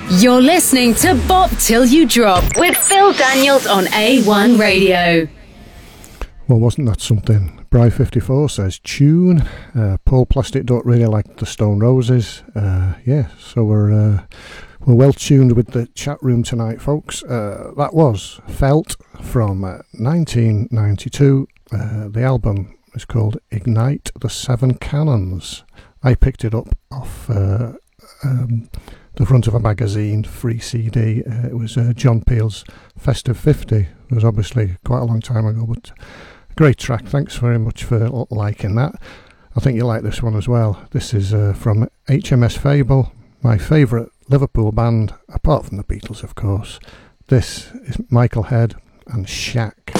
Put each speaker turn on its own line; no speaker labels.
You're listening to Bop Till You Drop with Phil Daniels on A1 Radio.
Well, wasn't that something? Bry54 says tune. Paul Plastic don't really like the Stone Roses. So we're well tuned with the chat room tonight, folks. That was Felt from 1992. The album is called Ignite the Seven Cannons. I picked it up off the front of a magazine, free CD. It was John Peel's Festive 50. It was obviously quite a long time ago, but great track. Thanks very much for liking that. I think you like this one as well. This is from HMS Fable, my favourite Liverpool band, apart from the Beatles, of course. This is Michael Head and Shack.